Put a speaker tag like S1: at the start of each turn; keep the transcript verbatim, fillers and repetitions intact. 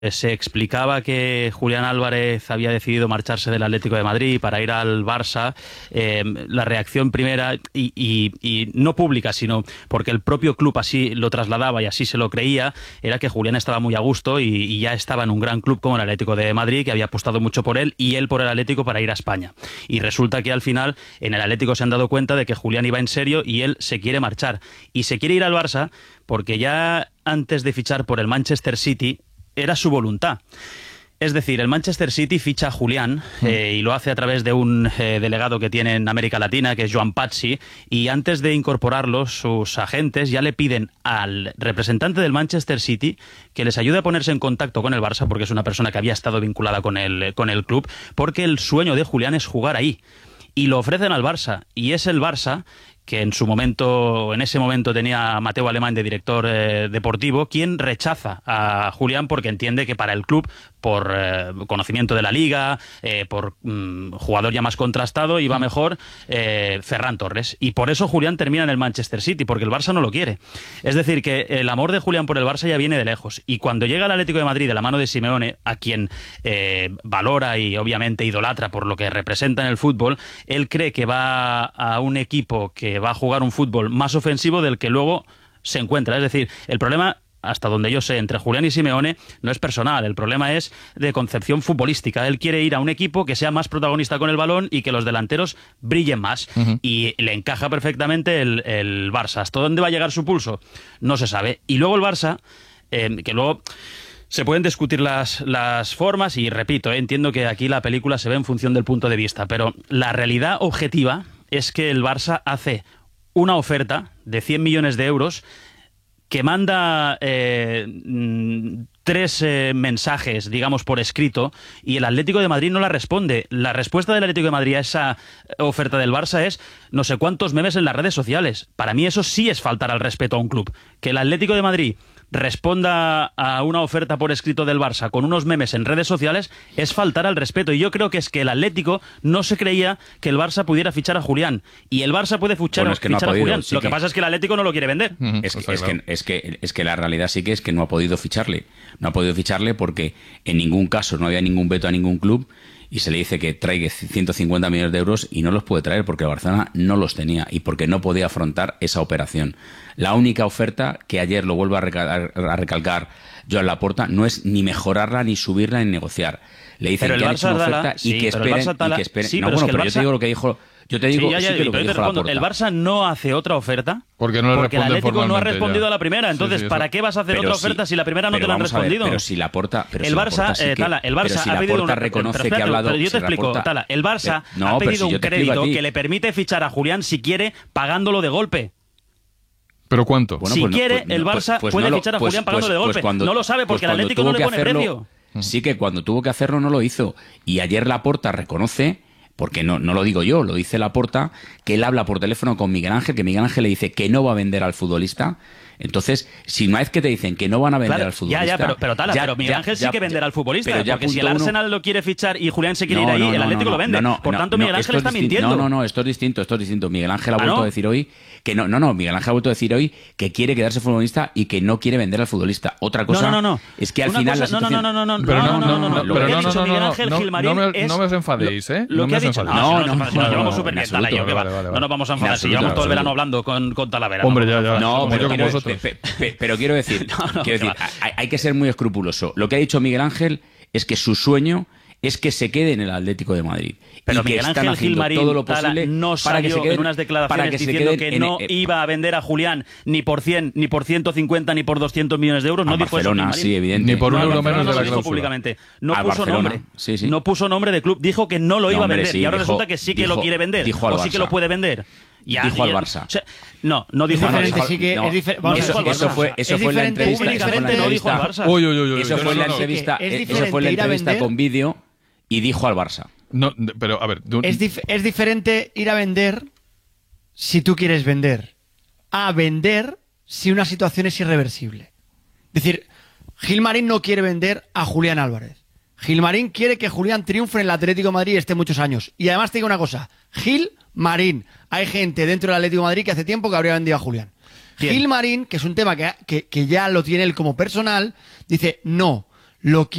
S1: se explicaba que Julián Álvarez había decidido marcharse del Atlético de Madrid para ir al Barça, eh, la reacción primera, y, y, y no pública, sino porque el propio club así lo trasladaba y así se lo creía, era que Julián estaba muy a gusto y, y ya estaba en un gran club como el Atlético de Madrid, que había apostado mucho por él y él por el Atlético para ir a España. Y resulta que al final en el Atlético se han dado cuenta de que Julián iba en serio y él se quiere marchar. Y se quiere ir al Barça porque ya antes de fichar por el Manchester City era su voluntad. Es decir, el Manchester City ficha a Julián eh, y lo hace a través de un eh, delegado que tiene en América Latina, que es Joan Pazzi, y antes de incorporarlo, sus agentes ya le piden al representante del Manchester City que les ayude a ponerse en contacto con el Barça, porque es una persona que había estado vinculada con el, con el club, porque el sueño de Julián es jugar ahí. Y lo ofrecen al Barça, y es el Barça que en su momento, en ese momento tenía a Mateu Alemany de director eh, deportivo, quien rechaza a Julián porque entiende que para el club, por eh, conocimiento de la liga, eh, por mm, jugador ya más contrastado, iba mejor eh, Ferran Torres. Y por eso Julián termina en el Manchester City, porque el Barça no lo quiere. Es decir, que el amor de Julián por el Barça ya viene de lejos. Y cuando llega al Atlético de Madrid de la mano de Simeone, a quien eh, valora y obviamente idolatra por lo que representa en el fútbol, él cree que va a un equipo que va a jugar un fútbol más ofensivo del que luego se encuentra. Es decir, el problema, hasta donde yo sé, entre Julián y Simeone no es personal, el problema es de concepción futbolística. Él quiere ir a un equipo que sea más protagonista con el balón y que los delanteros brillen más. Uh-huh. Y le encaja perfectamente el, el Barça. ¿Hasta dónde va a llegar su pulso? No se sabe. Y luego el Barça, eh, que luego se pueden discutir las, las formas, y repito, eh, entiendo que aquí la película se ve en función del punto de vista, pero la realidad objetiva es que el Barça hace una oferta de cien millones de euros que manda eh, tres eh, mensajes, digamos, por escrito, y el Atlético de Madrid no la responde. La respuesta del Atlético de Madrid a esa oferta del Barça es no sé cuántos memes en las redes sociales. Para mí eso sí es faltar al respeto a un club. Que el Atlético de Madrid responda a una oferta por escrito del Barça con unos memes en redes sociales es faltar al respeto. Y yo creo que es que el Atlético no se creía que el Barça pudiera fichar a Julián. Y el Barça puede fichar, bueno, es que fichar no ha podido, a Julián. Sí, lo que, que pasa es que el Atlético no lo quiere vender.
S2: Uh-huh. Es, que, es, que, es, que, es que la realidad sí que es que no ha podido ficharle. No ha podido ficharle porque en ningún caso no había ningún veto a ningún club, y se le dice que traiga ciento cincuenta millones de euros y no los puede traer porque el Barcelona no los tenía y porque no podía afrontar esa operación. La única oferta, que ayer lo vuelvo a recalcar, a recalcar Joan Laporta, no es ni mejorarla, ni subirla, ni negociar. Le dicen
S1: pero
S2: que han hecho una oferta la... y, sí, que esperen, y que esperen.
S1: Sí,
S2: no,
S1: pero
S2: bueno,
S1: es que
S2: pero
S1: Barça...
S2: yo te digo lo que dijo... Yo te digo
S1: sí, ya, ya,
S2: sí que lo que dijo
S1: respondo,
S2: Laporta.
S1: El Barça no hace otra oferta
S3: porque, no le
S1: porque el Atlético no ha respondido
S3: ya.
S1: a la primera. Entonces,
S3: sí, sí,
S1: ¿para qué vas a hacer
S2: pero
S1: otra
S2: si,
S1: oferta si la primera no te la han respondido?
S2: Ver, pero si Laporta, pero
S1: el
S2: si
S1: Barça,
S2: Laporta sí que,
S1: eh, Tala, el Barça
S2: si
S1: ha pedido una,
S2: reconoce
S1: pero,
S2: que ha hablado,
S1: pero yo te explico,
S2: Laporta,
S1: Tala, el Barça
S2: pero, no,
S1: ha pedido
S2: si
S1: un crédito que le permite fichar a Julián si quiere, pagándolo de golpe.
S3: ¿Pero cuánto?
S1: Bueno, si pues quiere, no, pues, el Barça pues, pues puede no fichar a
S2: pues,
S1: Julián pagándolo
S2: pues,
S1: de golpe.
S2: Pues cuando,
S1: no lo sabe porque el Atlético no le pone
S2: hacerlo,
S1: precio.
S2: Sí que cuando tuvo que hacerlo no lo hizo. Y ayer Laporta reconoce, porque no, no lo digo yo, lo dice Laporta, que él habla por teléfono con Miguel Ángel, que Miguel Ángel le dice que no va a vender al futbolista. Entonces, si una vez que te dicen que no van a vender
S1: claro,
S2: al futbolista...
S1: Ya, ya, pero, pero, tala, ya, pero Miguel Ángel ya, sí que venderá al futbolista,
S2: pero
S1: porque si el Arsenal
S2: uno...
S1: lo quiere fichar y Julián se quiere
S2: no,
S1: ir ahí,
S2: no, no,
S1: el Atlético
S2: no, no,
S1: lo vende.
S2: No, no,
S1: por tanto,
S2: no,
S1: Miguel Ángel está mintiendo.
S2: No, no, no, esto es distinto, esto es distinto. Miguel Ángel ha
S1: ¿Ah,
S2: vuelto
S1: no?
S2: a decir hoy que no, no, no, Miguel Ángel ha vuelto a decir hoy que quiere quedarse futbolista y que no quiere vender al futbolista. Otra cosa
S1: no, no, no, no.
S2: es que al
S1: Una
S2: final
S1: cosa,
S2: la situación...
S1: No, no, no, no,
S3: pero
S1: no, no, no, no,
S3: lo que ha dicho
S1: Miguel Ángel Gilmarín es...
S3: No me os enfadéis, ¿eh?
S1: Lo que ha dicho...
S2: No, no,
S1: no, llevamos súper bien, Tala, yo, no nos vamos a enfadar si llevamos todo el verano hablando con Talavera.
S3: Hombre, ya, ya.
S2: No, pero quiero decir... Quiero decir, hay, hay que ser muy escrupuloso. Lo que ha dicho Miguel Ángel es que su sueño es que se quede en el Atlético de Madrid.
S1: Pero
S2: y que
S1: Miguel
S2: están
S1: Ángel Gilmarín
S2: todo lo posible
S1: no
S2: para que se queden
S1: en unas declaraciones diciendo que no
S2: en,
S1: iba a vender a Julián ni por cien, ni por ciento cincuenta, ni por doscientos millones de euros. No
S2: a
S1: dijo
S2: Barcelona,
S1: eso.
S2: Sí, evidente.
S3: Ni por un
S1: no,
S3: euro
S1: no,
S3: menos
S1: no,
S3: de la
S1: dijo
S3: cláusula.
S1: Públicamente. No
S2: a
S1: puso
S2: Barcelona.
S1: nombre.
S2: Sí, sí.
S1: No puso nombre de club. Dijo que no lo
S2: no,
S1: iba
S2: hombre,
S1: a vender.
S2: sí,
S1: y ahora
S2: dijo,
S1: resulta que sí que
S2: dijo,
S1: lo quiere vender.
S2: Dijo al
S1: o sí que lo puede vender. Ya,
S2: dijo
S1: ya,
S2: al Barça.
S1: O sea, no, no dijo
S4: al
S1: Barça.
S4: Sí que
S2: no,
S4: es diferente.
S2: Eso, eso fue, eso fue la entrevista.
S1: Públicamente no dijo al Barça.
S3: Uy, uy, uy, uy,
S2: eso fue la entrevista. Eso fue la entrevista con vídeo y dijo al Barça.
S3: No, pero a ver,
S4: un... es, dif es diferente ir a vender si tú quieres vender a vender si una situación es irreversible. Es decir, Gilmarín no quiere vender a Julián Álvarez. Gilmarín quiere que Julián triunfe en el Atlético de Madrid y esté muchos años. Y además te digo una cosa, Gilmarín, hay gente dentro del Atlético de Madrid que hace tiempo que habría vendido a Julián. Bien. Gilmarín, que es un tema que, que, que ya lo tiene él como personal, dice, no, lo